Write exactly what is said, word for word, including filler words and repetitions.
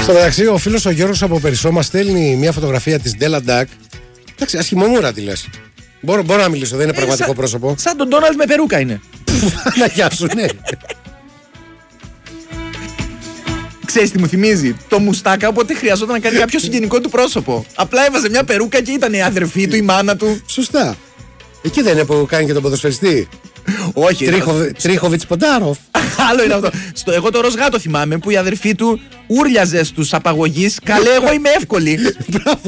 Στο μεταξύ, ο φίλος ο Γιώργος από Περισσό μας στέλνει μια φωτογραφία της Ντέλα Ντακ. Εντάξει, ασχημομούρα τη λες. Μπορώ, μπορώ να μιλήσω, δεν είναι ε, πραγματικό σαν, πρόσωπο. Σαν τον Ντόναλντ με περούκα είναι. Να γεια σου, ναι. Ξέρεις τι μου θυμίζει? Το μουστάκα, οπότε χρειαζόταν να κάνει κάποιο συγγενικό του πρόσωπο. Απλά έβαζε μια περούκα και ήταν η αδερφή του, η μάνα του. Σωστά. Εκεί δεν είναι που κάνει και τον ποδοσφαιριστή. Όχι. Τρίχο, Τρίχοβιτς Ποντάροφ. Άλλο είναι αυτό. Στο εγώ το Ροσγάτο θυμάμαι που η αδερφή του ούρλιαζε στους απαγωγείς. Καλέ, εγώ είμαι εύκολη. Μπράβο.